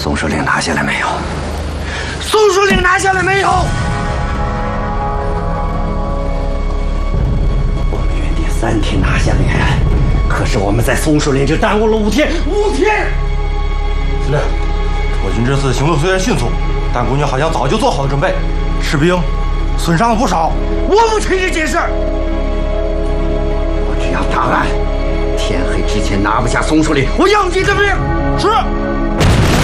松树岭拿下来没有？松树岭拿下来没有？我们原定3天拿下临安，可是我们在松树岭就耽误了5天，5天！ 司令，我军这次行动虽然迅速，但国军好像早就做好了准备，士兵损伤了不少。 我不听这件事儿，我只要档案。天黑之前拿不下松树岭，我要你的命！ 是。